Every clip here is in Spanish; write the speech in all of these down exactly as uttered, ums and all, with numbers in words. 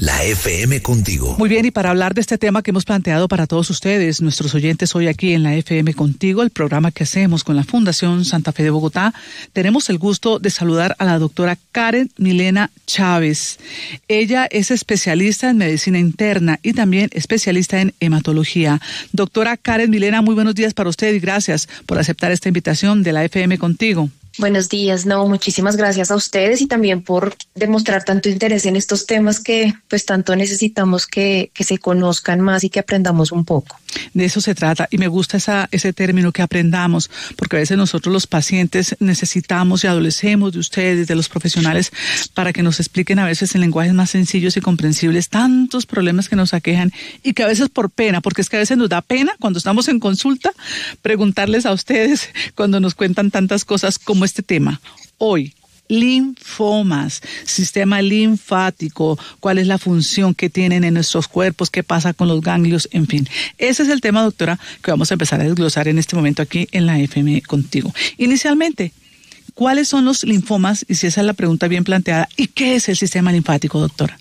La F M Contigo. Muy bien, y para hablar de este tema que hemos planteado para todos ustedes, nuestros oyentes hoy aquí en la F M Contigo, el programa que hacemos con la Fundación Santa Fe de Bogotá, tenemos el gusto de saludar a la doctora Karen Milena Chávez. Ella es especialista en medicina interna y también especialista en hematología. Doctora Karen Milena, muy buenos días para usted y gracias por aceptar esta invitación de la F M Contigo. Buenos días, no, muchísimas gracias a ustedes y también por demostrar tanto interés en estos temas que pues tanto necesitamos que, que se conozcan más y que aprendamos un poco. De eso se trata y me gusta esa, ese término, que aprendamos, porque a veces nosotros los pacientes necesitamos y adolecemos de ustedes, de los profesionales, para que nos expliquen a veces en lenguajes más sencillos y comprensibles tantos problemas que nos aquejan y que a veces por pena, porque es que a veces nos da pena cuando estamos en consulta preguntarles a ustedes cuando nos cuentan tantas cosas como este tema. Hoy, linfomas, sistema linfático, cuál es la función que tienen en nuestros cuerpos, qué pasa con los ganglios, en fin. Ese es el tema, doctora, que vamos a empezar a desglosar en este momento aquí en la F M Contigo. Inicialmente, ¿cuáles son los linfomas? Y si esa es la pregunta bien planteada, ¿y qué es el sistema linfático, doctora?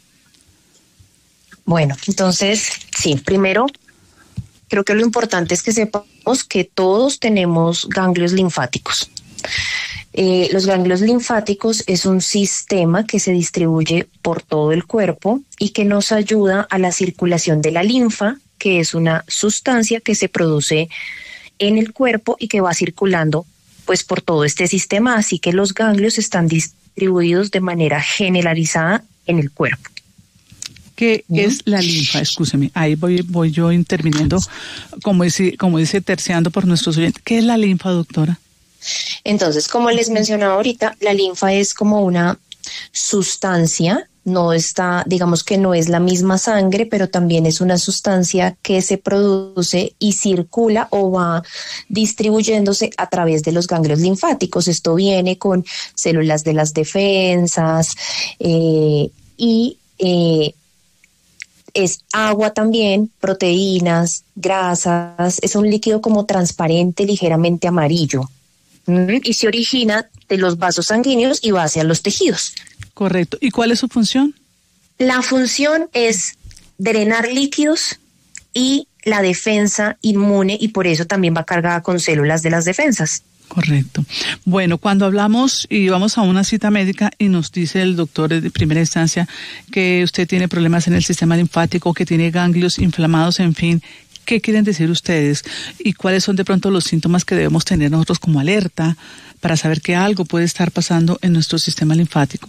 Bueno, entonces, sí, primero, creo que lo importante es que sepamos que todos tenemos ganglios linfáticos. Eh, los ganglios linfáticos es un sistema que se distribuye por todo el cuerpo y que nos ayuda a la circulación de la linfa, que es una sustancia que se produce en el cuerpo y que va circulando pues por todo este sistema, así que los ganglios están distribuidos de manera generalizada en el cuerpo. ¿Qué ¿Mm? es la linfa? Excúseme, ahí voy, voy yo interviniendo, como dice, como dice, terciando por nuestros oyentes. ¿Qué es la linfa, doctora? Entonces, como les mencionaba ahorita, la linfa es como una sustancia, no está, digamos que no es la misma sangre, pero también es una sustancia que se produce y circula o va distribuyéndose a través de los ganglios linfáticos. Esto viene con células de las defensas eh, y eh, es agua también, proteínas, grasas, es un líquido como transparente, ligeramente amarillo. Y se origina de los vasos sanguíneos y va hacia los tejidos. Correcto. ¿Y cuál es su función? La función es drenar líquidos y la defensa inmune, y por eso también va cargada con células de las defensas. Correcto. Bueno, cuando hablamos y vamos a una cita médica y nos dice el doctor de primera instancia que usted tiene problemas en el sistema linfático, que tiene ganglios inflamados, en fin, ¿qué quieren decir ustedes? ¿Y cuáles son de pronto los síntomas que debemos tener nosotros como alerta para saber que algo puede estar pasando en nuestro sistema linfático?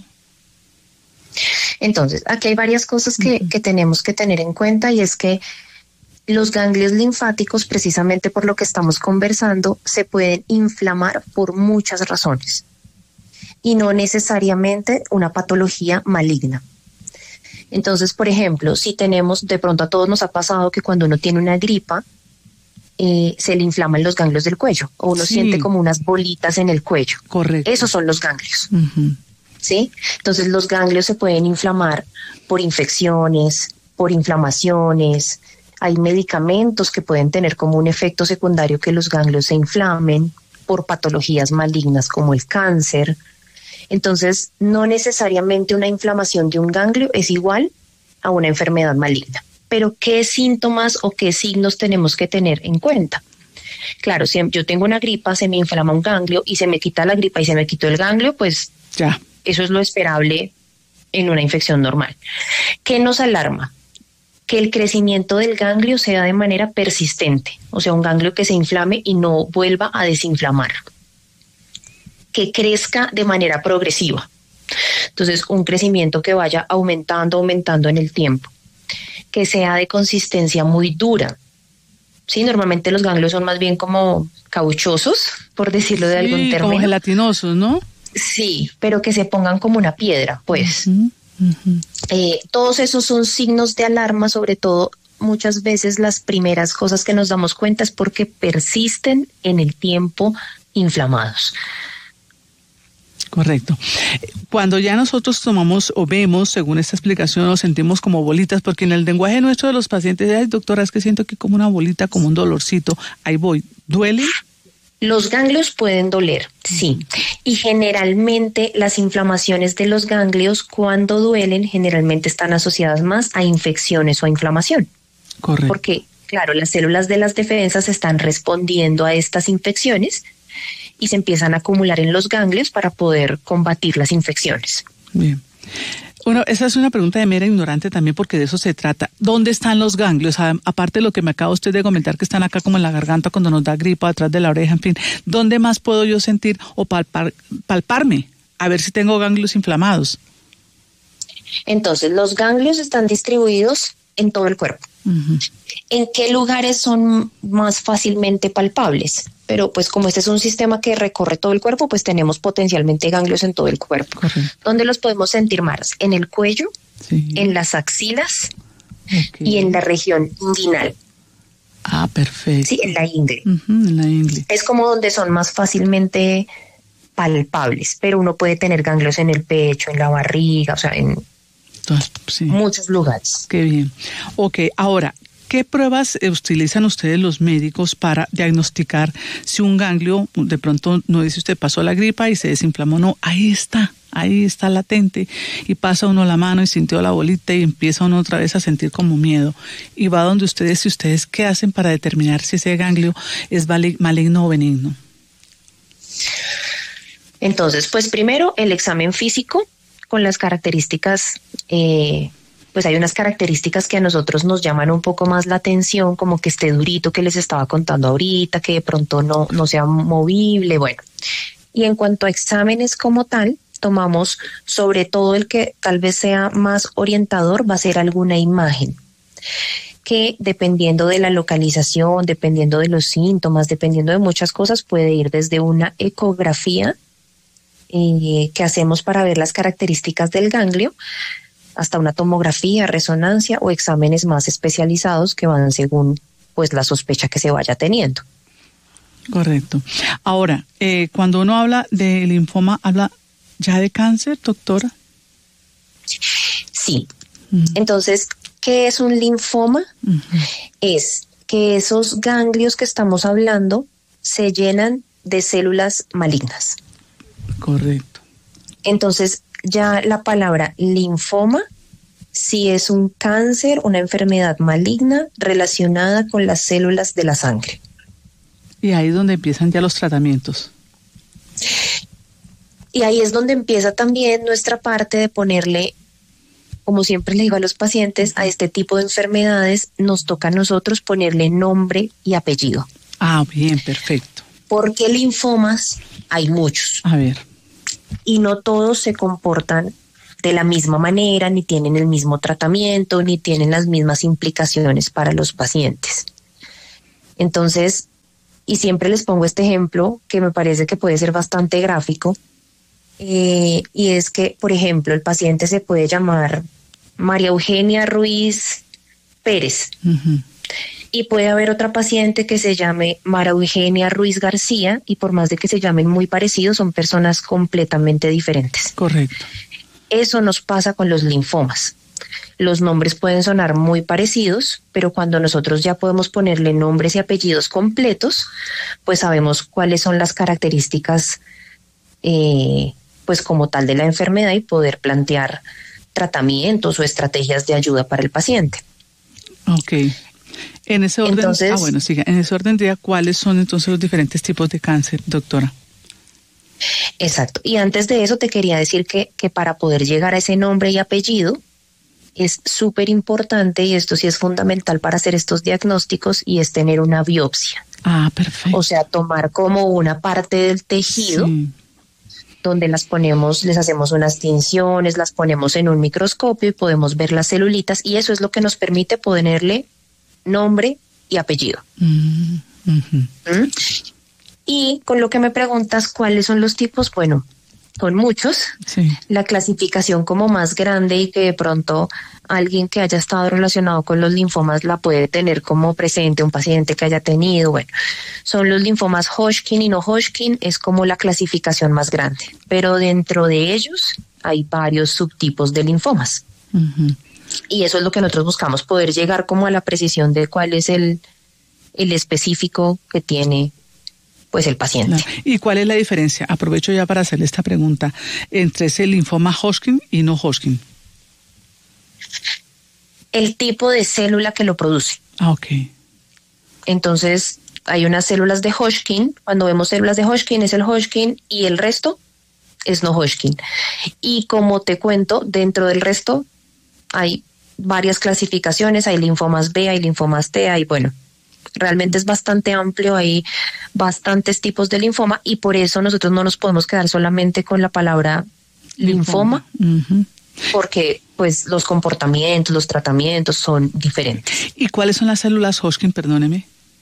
Entonces, aquí hay varias cosas que, uh-huh. que tenemos que tener en cuenta, y es que los ganglios linfáticos, precisamente por lo que estamos conversando, se pueden inflamar por muchas razones y no necesariamente una patología maligna. Entonces, por ejemplo, si tenemos, de pronto a todos nos ha pasado que cuando uno tiene una gripa, eh, se le inflaman los ganglios del cuello, o uno sí. siente como unas bolitas en el cuello. Correcto. Esos son los ganglios. Uh-huh. ¿Sí? Entonces, los ganglios se pueden inflamar por infecciones, por inflamaciones. Hay medicamentos que pueden tener como un efecto secundario que los ganglios se inflamen, por patologías malignas como el cáncer. Entonces, no necesariamente una inflamación de un ganglio es igual a una enfermedad maligna. Pero, ¿qué síntomas o qué signos tenemos que tener en cuenta? Claro, si yo tengo una gripa, se me inflama un ganglio y se me quita la gripa y se me quitó el ganglio, pues ya, eso es lo esperable en una infección normal. ¿Qué nos alarma? Que el crecimiento del ganglio sea de manera persistente, o sea, un ganglio que se inflame y no vuelva a desinflamar. Que crezca de manera progresiva. Entonces, un crecimiento que vaya aumentando, aumentando en el tiempo. Que sea de consistencia muy dura. Sí, normalmente los ganglios son más bien como cauchosos, por decirlo de sí, algún término. Como gelatinosos, ¿no? Sí, pero que se pongan como una piedra, pues. Uh-huh, uh-huh. Eh, todos esos son signos de alarma, sobre todo muchas veces las primeras cosas que nos damos cuenta es porque persisten en el tiempo inflamados. Correcto. Cuando ya nosotros tomamos o vemos, según esta explicación, nos sentimos como bolitas, porque en el lenguaje nuestro de los pacientes, ay, doctora, es que siento que como una bolita, como un dolorcito, ahí voy. ¿Duele? Los ganglios pueden doler, sí, y generalmente las inflamaciones de los ganglios cuando duelen generalmente están asociadas más a infecciones o a inflamación. Correcto. Porque, claro, las células de las defensas están respondiendo a estas infecciones y se empiezan a acumular en los ganglios para poder combatir las infecciones. Bien. Bueno, esa es una pregunta de mera ignorante también porque de eso se trata. ¿Dónde están los ganglios? A, aparte de lo que me acaba usted de comentar que están acá como en la garganta cuando nos da gripa, atrás de la oreja, en fin. ¿Dónde más puedo yo sentir o palpar, palparme a ver si tengo ganglios inflamados? Entonces, los ganglios están distribuidos en todo el cuerpo. Uh-huh. ¿En qué lugares son más fácilmente palpables? Pero pues como este es un sistema que recorre todo el cuerpo, pues tenemos potencialmente ganglios en todo el cuerpo. Correcto. ¿Dónde los podemos sentir más? En el cuello, sí. En las axilas, okay. Y en la región inguinal. Ah, perfecto. Sí, en la ingle. Uh-huh, en la ingle. Es como donde son más fácilmente palpables, pero uno puede tener ganglios en el pecho, en la barriga, o sea, en Entonces, sí. muchos lugares. Qué bien. Ok, ahora, ¿qué pruebas utilizan ustedes los médicos para diagnosticar si un ganglio, de pronto no dice usted pasó la gripa y se desinflamó? No, ahí está, ahí está latente y pasa uno la mano y sintió la bolita y empieza uno otra vez a sentir como miedo y va donde ustedes y ustedes ¿qué hacen para determinar si ese ganglio es maligno o benigno? Entonces, pues primero el examen físico con las características eh, pues hay unas características que a nosotros nos llaman un poco más la atención, como que esté durito, que les estaba contando ahorita, que de pronto no, no sea movible, bueno. Y en cuanto a exámenes como tal, tomamos sobre todo el que tal vez sea más orientador, va a ser alguna imagen, que dependiendo de la localización, dependiendo de los síntomas, dependiendo de muchas cosas, puede ir desde una ecografía eh, que hacemos para ver las características del ganglio, hasta una tomografía, resonancia o exámenes más especializados que van según pues la sospecha que se vaya teniendo. Correcto. Ahora, eh, cuando uno habla de linfoma, ¿habla ya de cáncer, doctora? Sí. Uh-huh. Entonces, ¿qué es un linfoma? Uh-huh. Es que esos ganglios que estamos hablando se llenan de células malignas. Correcto. Entonces, ya la palabra linfoma sí es un cáncer, una enfermedad maligna relacionada con las células de la sangre. Y ahí es donde empiezan ya los tratamientos. Y ahí es donde empieza también nuestra parte de ponerle, como siempre le digo a los pacientes, a este tipo de enfermedades nos toca a nosotros ponerle nombre y apellido. Ah, bien, perfecto. Porque linfomas hay muchos. A ver. Y no todos se comportan de la misma manera, ni tienen el mismo tratamiento, ni tienen las mismas implicaciones para los pacientes. Entonces, y siempre les pongo este ejemplo que me parece que puede ser bastante gráfico, eh, y es que, por ejemplo, el paciente se puede llamar María Eugenia Ruiz Pérez, uh-huh. Y puede haber otra paciente que se llame María Eugenia Ruiz García, y por más de que se llamen muy parecidos, son personas completamente diferentes. Correcto. Eso nos pasa con los linfomas. Los nombres pueden sonar muy parecidos, pero cuando nosotros ya podemos ponerle nombres y apellidos completos, pues sabemos cuáles son las características, eh, pues como tal de la enfermedad y poder plantear tratamientos o estrategias de ayuda para el paciente. Ok. En ese orden, entonces, ah, bueno, siga. En ese orden diría cuáles son entonces los diferentes tipos de cáncer, doctora. Exacto. Y antes de eso te quería decir que, que para poder llegar a ese nombre y apellido es súper importante, y esto sí es fundamental para hacer estos diagnósticos, y es tener una biopsia. Ah, perfecto. O sea, tomar como una parte del tejido, sí, donde las ponemos, les hacemos unas tinciones, las ponemos en un microscopio y podemos ver las celulitas, y eso es lo que nos permite ponerle nombre y apellido. Mm, uh-huh. ¿Mm? Y con lo que me preguntas, ¿cuáles son los tipos? Bueno, son muchos. Sí. La clasificación como más grande y que de pronto alguien que haya estado relacionado con los linfomas la puede tener como presente, un paciente que haya tenido, bueno, son los linfomas Hodgkin y no Hodgkin, es como la clasificación más grande, pero dentro de ellos hay varios subtipos de linfomas. Uh-huh. Y eso es lo que nosotros buscamos, poder llegar como a la precisión de cuál es el, el específico que tiene pues el paciente. Claro. ¿Y cuál es la diferencia? Aprovecho ya para hacerle esta pregunta entre ese linfoma Hodgkin y no Hodgkin. El tipo de célula que lo produce. Ah, ok. Entonces, hay unas células de Hodgkin. Cuando vemos células de Hodgkin es el Hodgkin y el resto es no Hodgkin. Y como te cuento, dentro del resto hay varias clasificaciones, hay linfomas B, hay linfomas T, hay, bueno, realmente es bastante amplio, hay bastantes tipos de linfoma y por eso nosotros no nos podemos quedar solamente con la palabra linfoma, linfoma. Uh-huh. Porque pues los comportamientos, los tratamientos son diferentes. ¿Y cuáles son las células Hodgkin, perdóneme?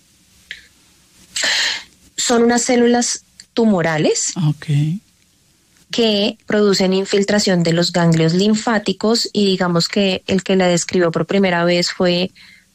Son unas células tumorales. Okay. Que producen infiltración de los ganglios linfáticos y digamos que el que la describió por primera vez fue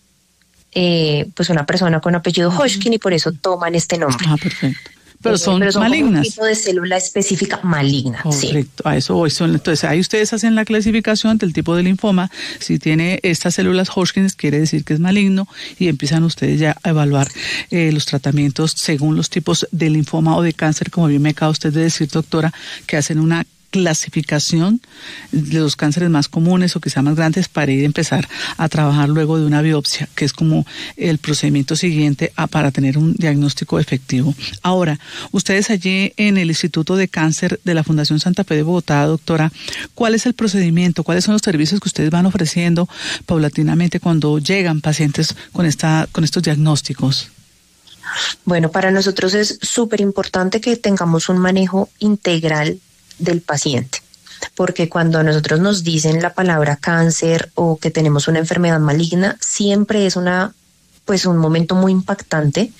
eh, pues una persona con apellido Hodgkin y por eso toman este nombre. Ah, perfecto. Pero son, eh, pero son malignas. Un tipo de célula específica maligna. Correcto, sí. A eso voy. Entonces ahí ustedes hacen la clasificación del tipo de linfoma. Si tiene estas células Hodgkin, quiere decir que es maligno y empiezan ustedes ya a evaluar eh, los tratamientos según los tipos de linfoma o de cáncer, como bien me acaba usted de decir, doctora, que hacen una clasificación de los cánceres más comunes o quizá más grandes para ir a empezar a trabajar luego de una biopsia, que es como el procedimiento siguiente a, para tener un diagnóstico efectivo. Ahora, ustedes allí en el Instituto de Cáncer de la Fundación Santa Fe de Bogotá, doctora, ¿cuál es el procedimiento? ¿Cuáles son los servicios que ustedes van ofreciendo paulatinamente cuando llegan pacientes con esta, con estos diagnósticos? Bueno, para nosotros es súper importante que tengamos un manejo integral del paciente, porque cuando a nosotros nos dicen la palabra cáncer o que tenemos una enfermedad maligna, siempre es una, pues un momento muy impactante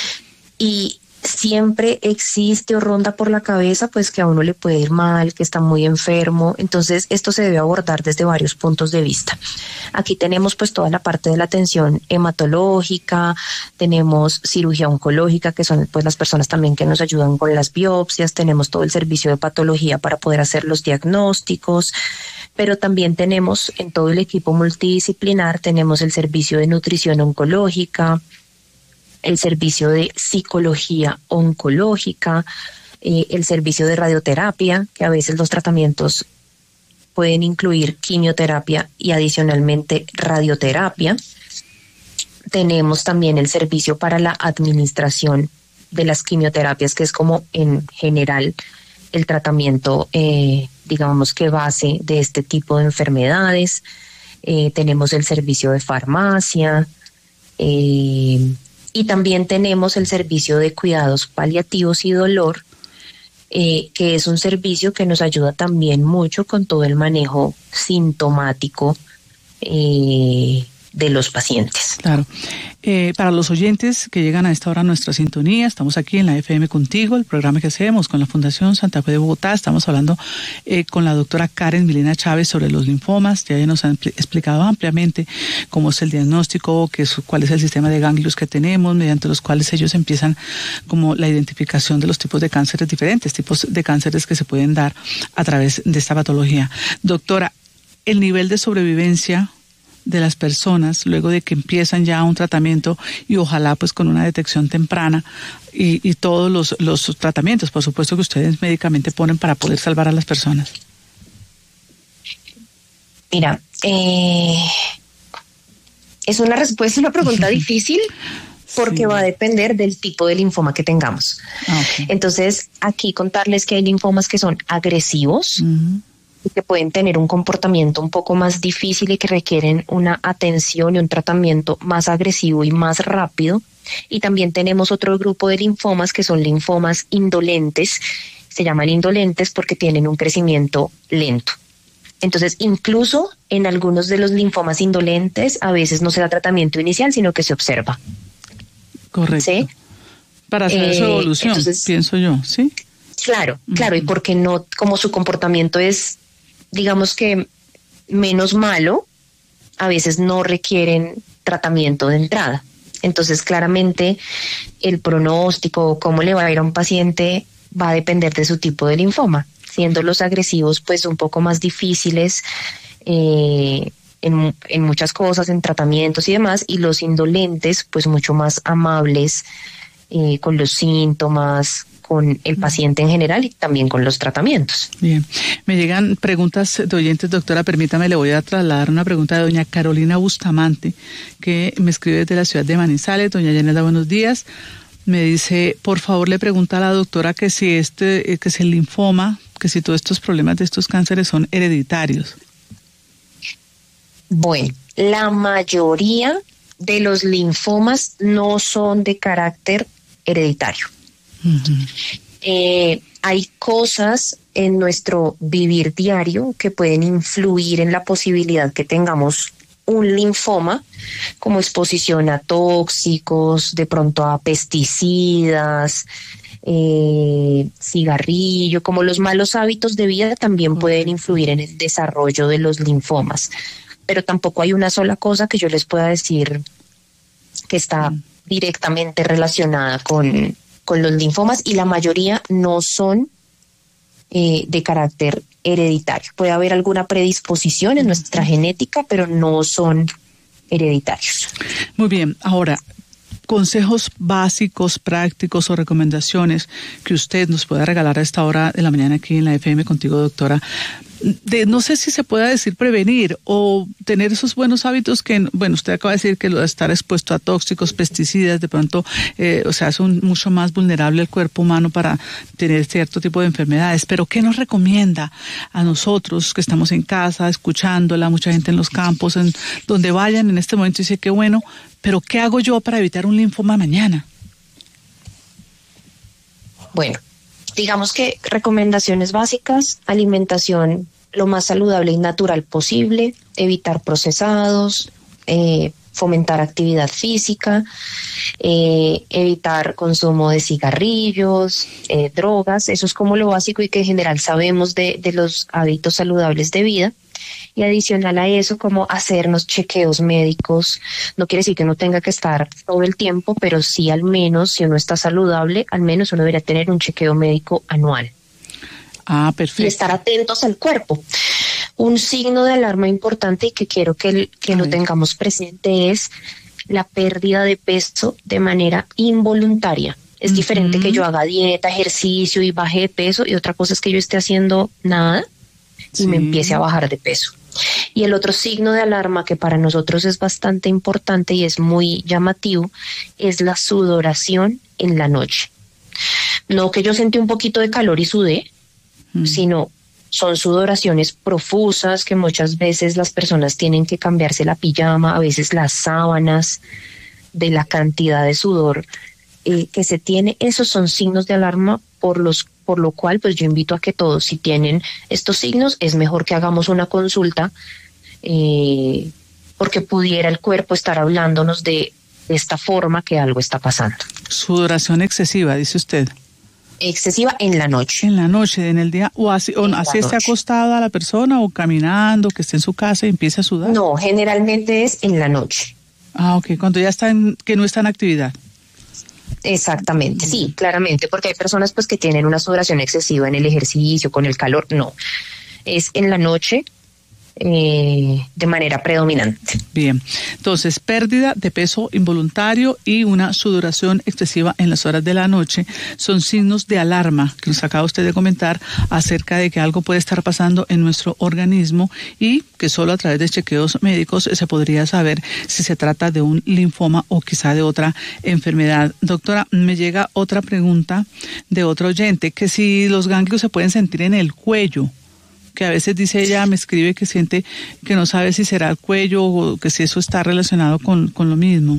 y siempre existe o ronda por la cabeza pues que a uno le puede ir mal, que está muy enfermo. Entonces esto se debe abordar desde varios puntos de vista. Aquí tenemos pues toda la parte de la atención hematológica, tenemos cirugía oncológica, que son pues las personas también que nos ayudan con las biopsias, tenemos todo el servicio de patología para poder hacer los diagnósticos, pero también tenemos en todo el equipo multidisciplinar, tenemos el servicio de nutrición oncológica, el servicio de psicología oncológica, eh, el servicio de radioterapia, que a veces los tratamientos pueden incluir quimioterapia y adicionalmente radioterapia. Tenemos también el servicio para la administración de las quimioterapias, que es como en general el tratamiento, eh, digamos que base de este tipo de enfermedades. Eh, tenemos el servicio de farmacia, eh, y también tenemos el servicio de cuidados paliativos y dolor, eh, que es un servicio que nos ayuda también mucho con todo el manejo sintomático eh, de los pacientes. Claro. Eh, para los oyentes que llegan a esta hora a nuestra sintonía, estamos aquí en la F M Contigo, el programa que hacemos con la Fundación Santa Fe de Bogotá. Estamos hablando eh, con la doctora Karen Milena Chávez sobre los linfomas. Ya ella nos ha ampli- explicado ampliamente cómo es el diagnóstico, qué es, cuál es el sistema de ganglios que tenemos, mediante los cuales ellos empiezan como la identificación de los tipos de cánceres, diferentes tipos de cánceres que se pueden dar a través de esta patología. Doctora, el nivel de sobrevivencia de las personas luego de que empiezan ya un tratamiento y ojalá pues con una detección temprana y, y todos los, los tratamientos, por supuesto, que ustedes médicamente ponen para poder salvar a las personas. Mira, eh, es una respuesta, una pregunta difícil porque sí. va a depender del tipo de linfoma que tengamos. Ah, okay. Entonces, aquí contarles que hay linfomas que son agresivos, uh-huh. y que pueden tener un comportamiento un poco más difícil y que requieren una atención y un tratamiento más agresivo y más rápido. Y también tenemos otro grupo de linfomas que son linfomas indolentes. Se llaman indolentes porque tienen un crecimiento lento. Entonces, incluso en algunos de los linfomas indolentes, a veces no se da tratamiento inicial, sino que se observa. Correcto. ¿Sí? Para hacer eh, su evolución, entonces, pienso yo, ¿sí? Claro, claro, uh-huh. y porque no, como su comportamiento es, digamos que menos malo, a veces no requieren tratamiento de entrada. Entonces, claramente, el pronóstico, cómo le va a ir a un paciente, va a depender de su tipo de linfoma, siendo los agresivos pues un poco más difíciles eh, en, en muchas cosas, en tratamientos y demás, y los indolentes pues mucho más amables eh, con los síntomas, con el paciente en general y también con los tratamientos. Bien, me llegan preguntas de oyentes, doctora, permítame, le voy a trasladar una pregunta de doña Carolina Bustamante, que me escribe desde la ciudad de Manizales. Doña Yanela, buenos días. Me dice, por favor, le pregunta a la doctora que si este, que si el linfoma, que si todos estos problemas de estos cánceres son hereditarios. Bueno, la mayoría de los linfomas no son de carácter hereditario. Uh-huh. Eh, hay cosas en nuestro vivir diario que pueden influir en la posibilidad que tengamos un linfoma, como exposición a tóxicos, de pronto a pesticidas, eh, cigarrillo, como los malos hábitos de vida también pueden influir en el desarrollo de los linfomas. Pero tampoco hay una sola cosa que yo les pueda decir que está directamente relacionada con, con los linfomas, y la mayoría no son eh, de carácter hereditario. Puede haber alguna predisposición en nuestra genética, pero no son hereditarios. Muy bien, ahora, consejos básicos, prácticos o recomendaciones que usted nos pueda regalar a esta hora de la mañana aquí en la F M contigo, doctora. De, no sé si se pueda decir prevenir o tener esos buenos hábitos que, bueno, usted acaba de decir que lo de estar expuesto a tóxicos, pesticidas, de pronto, eh, o sea, es un, mucho más vulnerable el cuerpo humano para tener cierto tipo de enfermedades. Pero, ¿qué nos recomienda a nosotros que estamos en casa, escuchándola, mucha gente en los campos, en donde vayan en este momento y dice, qué bueno, pero ¿qué hago yo para evitar un linfoma mañana? Bueno, digamos que recomendaciones básicas: alimentación lo más saludable y natural posible, evitar procesados, eh, fomentar actividad física, eh, evitar consumo de cigarrillos, eh, drogas. Eso es como lo básico y que en general sabemos de, de los hábitos saludables de vida. Y adicional a eso, como hacernos chequeos médicos. No quiere decir que uno tenga que estar todo el tiempo, pero sí, al menos, si uno está saludable, al menos uno debería tener un chequeo médico anual. Ah, perfecto. Y estar atentos al cuerpo. Un signo de alarma importante y que quiero que, que lo tengamos presente es la pérdida de peso de manera involuntaria. Es uh-huh. diferente que yo haga dieta, ejercicio y baje de peso, y otra cosa es que yo esté haciendo nada y sí. me empiece a bajar de peso. Y el otro signo de alarma que para nosotros es bastante importante y es muy llamativo es la sudoración en la noche. No que yo sentí un poquito de calor y sudé, mm. sino son sudoraciones profusas que muchas veces las personas tienen que cambiarse la pijama, a veces las sábanas, de la cantidad de sudor eh, que se tiene. Esos son signos de alarma por los por lo cual pues yo invito a que todos, si tienen estos signos, es mejor que hagamos una consulta, eh, porque pudiera el cuerpo estar hablándonos de, de esta forma que algo está pasando. Sudoración excesiva, dice usted. Excesiva en la noche. En la noche, en el día, o así, o así esté acostada la persona o caminando, que esté en su casa y empiece a sudar. No, generalmente es en la noche. Ah, ok, cuando ya está en, que no está en actividad. Exactamente, sí, claramente, porque hay personas pues que tienen una sudoración excesiva en el ejercicio, con el calor. No, es en la noche eh, de manera predominante. Bien, entonces pérdida de peso involuntario y una sudoración excesiva en las horas de la noche son signos de alarma que nos acaba usted de comentar acerca de que algo puede estar pasando en nuestro organismo y que solo a través de chequeos médicos se podría saber si se trata de un linfoma o quizá de otra enfermedad. Doctora, me llega otra pregunta de otro oyente, que si los ganglios se pueden sentir en el cuello, que a veces dice ella, me escribe que siente que no sabe si será el cuello o que si eso está relacionado con, con lo mismo.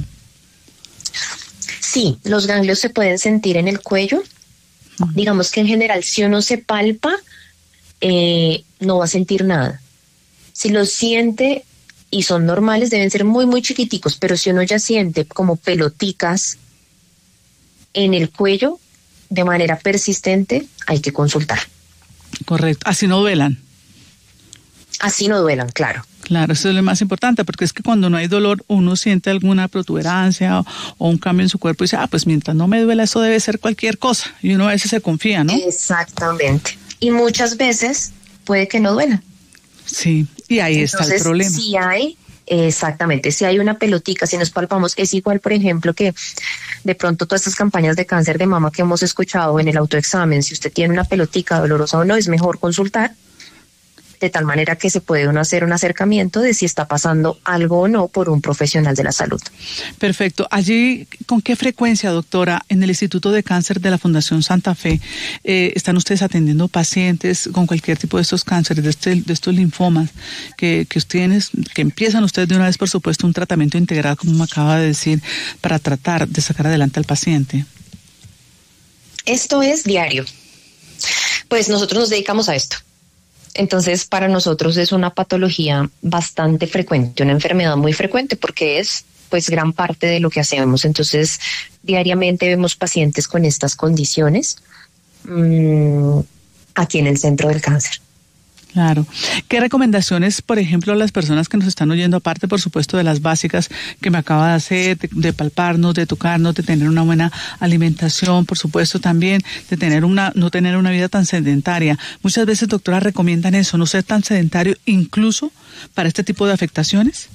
Sí, los ganglios se pueden sentir en el cuello. Uh-huh. Digamos que en general, si uno se palpa, eh, no va a sentir nada. Si los siente y son normales, deben ser muy, muy chiquiticos, pero si uno ya siente como peloticas en el cuello de manera persistente, hay que consultar. Correcto, así no duelan. Así no duelan, claro. Claro, eso es lo más importante, porque es que cuando no hay dolor, uno siente alguna protuberancia o, o un cambio en su cuerpo y dice, ah, pues mientras no me duela, eso debe ser cualquier cosa. Y uno a veces se confía, ¿no? Exactamente. Y muchas veces puede que no duela. Sí, y ahí Entonces, está el problema. Si hay Exactamente, si hay una pelotica, si nos palpamos, es igual, por ejemplo, que de pronto todas estas campañas de cáncer de mama que hemos escuchado en el autoexamen, si usted tiene una pelotica dolorosa o no, es mejor consultar, de tal manera que se puede uno hacer un acercamiento de si está pasando algo o no por un profesional de la salud. Perfecto. Allí, ¿con qué frecuencia, doctora, en el Instituto de Cáncer de la Fundación Santa Fe, eh, están ustedes atendiendo pacientes con cualquier tipo de estos cánceres, de, este, de estos linfomas, que, que ustedes, que empiezan ustedes de una vez, por supuesto, un tratamiento integral, como me acaba de decir, para tratar de sacar adelante al paciente? Esto es diario. Pues nosotros nos dedicamos a esto. Entonces, para nosotros es una patología bastante frecuente, una enfermedad muy frecuente, porque es pues gran parte de lo que hacemos. Entonces, diariamente vemos pacientes con estas condiciones mmm, aquí en el Centro del Cáncer. Claro. ¿Qué recomendaciones, por ejemplo, a las personas que nos están oyendo, aparte, por supuesto, de las básicas que me acaba de hacer, de, de palparnos, de tocarnos, de tener una buena alimentación, por supuesto, también de tener una, no tener una vida tan sedentaria? Muchas veces, doctora, recomiendan eso, no ser tan sedentario, incluso para este tipo de afectaciones.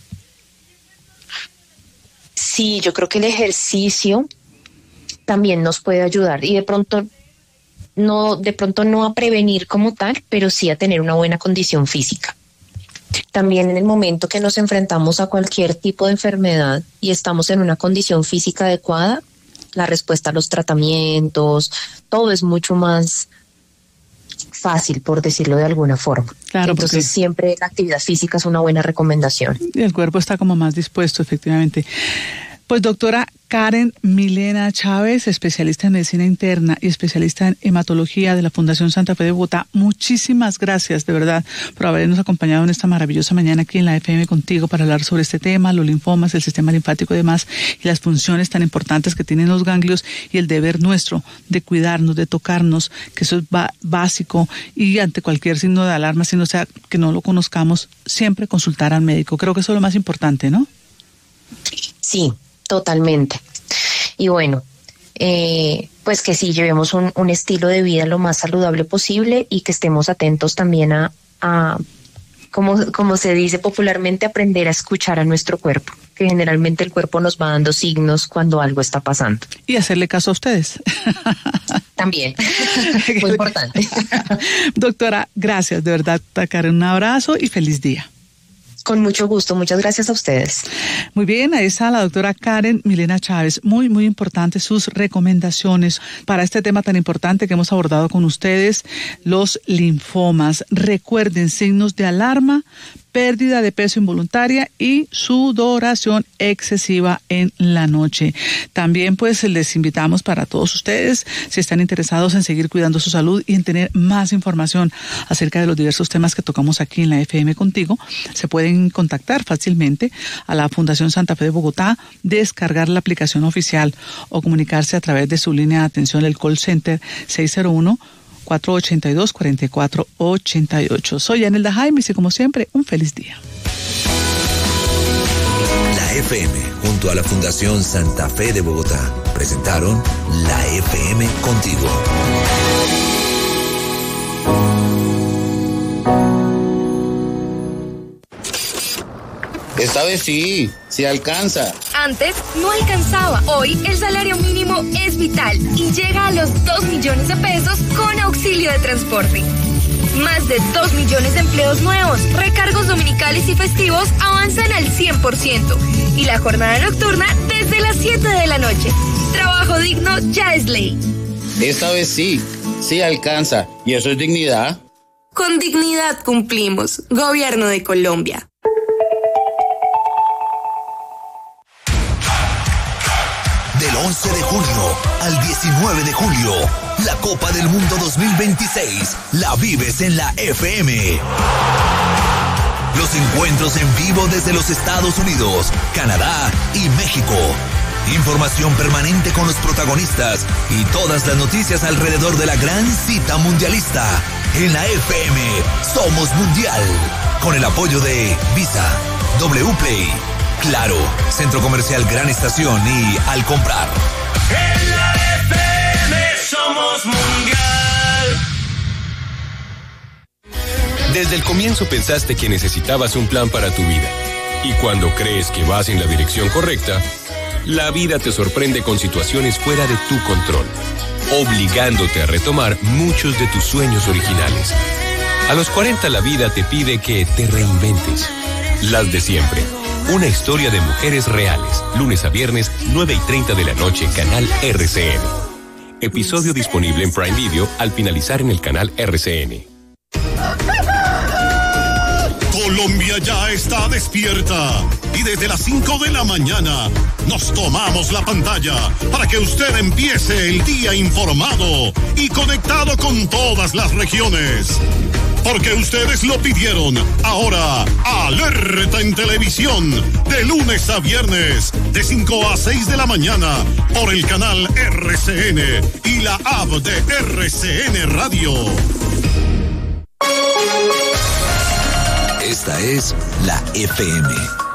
Sí, yo creo que el ejercicio también nos puede ayudar y de pronto no, de pronto no a prevenir como tal, pero sí a tener una buena condición física. También en el momento que nos enfrentamos a cualquier tipo de enfermedad y estamos en una condición física adecuada, la respuesta a los tratamientos, todo es mucho más fácil, por decirlo de alguna forma. Claro, entonces siempre la actividad física es una buena recomendación. Y el cuerpo está como más dispuesto, efectivamente. Pues doctora Karen Milena Chávez, especialista en medicina interna y especialista en hematología de la Fundación Santa Fe de Bogotá, muchísimas gracias de verdad por habernos acompañado en esta maravillosa mañana aquí en la F M contigo para hablar sobre este tema, los linfomas, el sistema linfático y demás, y las funciones tan importantes que tienen los ganglios y el deber nuestro de cuidarnos, de tocarnos, que eso es básico, y ante cualquier signo de alarma, si no sea que no lo conozcamos, siempre consultar al médico. Creo que eso es lo más importante, ¿no? Sí. Totalmente. Y bueno, eh, pues que sí, llevemos un, un estilo de vida lo más saludable posible y que estemos atentos también a, a como, como se dice popularmente, aprender a escuchar a nuestro cuerpo, que generalmente el cuerpo nos va dando signos cuando algo está pasando. Y hacerle caso a ustedes. También, muy importante. Doctora, gracias, de verdad, Karen, un abrazo y feliz día. Con mucho gusto, muchas gracias a ustedes. Muy bien, ahí está la doctora Karen Milena Chávez. Muy, muy importante sus recomendaciones para este tema tan importante que hemos abordado con ustedes, los linfomas. Recuerden, signos de alarma, pérdida de peso involuntaria y sudoración excesiva en la noche. También pues les invitamos para todos ustedes, si están interesados en seguir cuidando su salud y en tener más información acerca de los diversos temas que tocamos aquí en la F M contigo, se pueden contactar fácilmente a la Fundación Santa Fe de Bogotá, descargar la aplicación oficial o comunicarse a través de su línea de atención, el call center seis cero uno, cuatro ocho dos, cuatro cuatro ocho ocho. Soy Yanelda Jaimes y como siempre, un feliz día. La F M junto a la Fundación Santa Fe de Bogotá presentaron La F M contigo. Esta vez sí, sí alcanza. Antes no alcanzaba. Hoy el salario mínimo es vital y llega a los dos millones de pesos con auxilio de transporte. Más de dos millones de empleos nuevos, recargos dominicales y festivos avanzan al cien por ciento. Y la jornada nocturna desde las siete de la noche. Trabajo digno ya es ley. Esta vez sí, sí alcanza. ¿Y eso es dignidad? Con dignidad cumplimos. Gobierno de Colombia. Del once de junio al diecinueve de julio, la Copa del Mundo dos mil veintiséis la vives en la F M. Los encuentros en vivo desde los Estados Unidos, Canadá y México. Información permanente con los protagonistas y todas las noticias alrededor de la gran cita mundialista. En la F M somos mundial. Con el apoyo de Visa, W Play, Claro, Centro Comercial Gran Estación y Al Comprar. En la F M somos mundial. Desde el comienzo pensaste que necesitabas un plan para tu vida. Y cuando crees que vas en la dirección correcta, la vida te sorprende con situaciones fuera de tu control, obligándote a retomar muchos de tus sueños originales. A los cuarenta la vida te pide que te reinventes. Las de siempre. Una historia de mujeres reales. Lunes a viernes, nueve y treinta de la noche, canal R C N. Episodio disponible en Prime Video al finalizar en el canal R C N. Colombia ya está despierta y desde las cinco de la mañana nos tomamos la pantalla para que usted empiece el día informado y conectado con todas las regiones. Porque ustedes lo pidieron. Ahora, Alerta en Televisión, de lunes a viernes, de cinco a seis de la mañana, por el canal R C N y la app de R C N Radio. Esta es la F M.